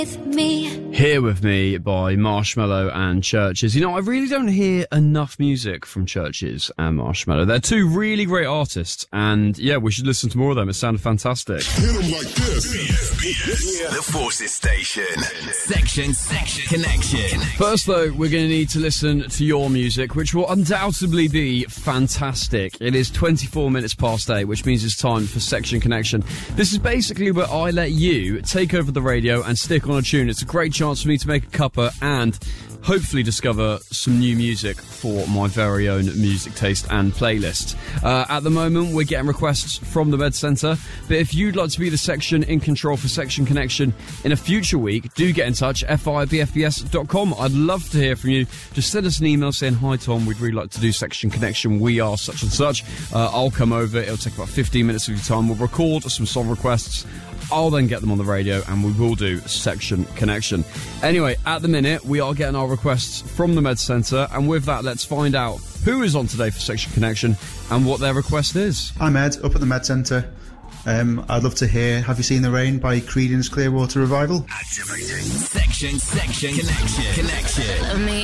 Here With Me by Marshmello and Churches. You know, I really don't hear enough music from Churches and Marshmello. They're two really great artists, and yeah, we should listen to more of them. It sounded fantastic. Hit 'em like this. The Forces Station. Section Connection. First, though, we're going to need to listen to your music, which will undoubtedly be fantastic. It is 24 minutes past 8, which means it's time for Section Connection. This is basically where I let you take over the radio and stick on a tune. It's a great chance for me to make a cuppa and hopefully discover some new music for my very own music taste and playlist. At the moment, we're getting requests from the Med Centre, but if you'd like to be the section in control for Section Connection in a future week, do get in touch, fi@bfbs.com. I'd love to hear from you. Just send us an email saying, "Hi Tom, we'd really like to do Section Connection. We are such and such." I'll come over. It'll take about 15 minutes of your time. We'll record some song requests. I'll then get them on the radio and we will do Section Connection. Anyway, at the minute, we are getting our requests from the Med Centre, and with that, let's find out who is on today for Section Connection and what their request is. I'm Ed, up at the Med Centre. I'd love to hear Have You Seen the Rain by Creedence Clearwater Revival. Activating Section Connection.